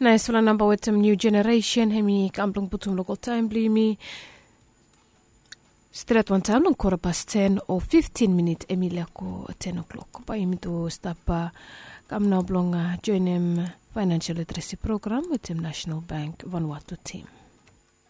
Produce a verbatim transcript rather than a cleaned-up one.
Nice wala number with some new generation hemi kamplong putum local time blimi. Straight one time long quarter past ten or fifteen minutes Emilia ko ten o'clock. Pa imi to stop kam na blonga join him financial literacy program with him National Bank Vanuatu team.